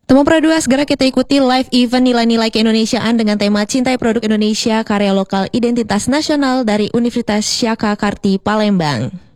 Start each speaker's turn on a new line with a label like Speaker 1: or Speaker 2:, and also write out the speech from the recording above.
Speaker 1: Temu Pradua, segera kita ikuti live event nilai-nilai keindonesiaan dengan tema Cintai Produk Indonesia, karya lokal identitas nasional dari Universitas Syaka Karti Palembang.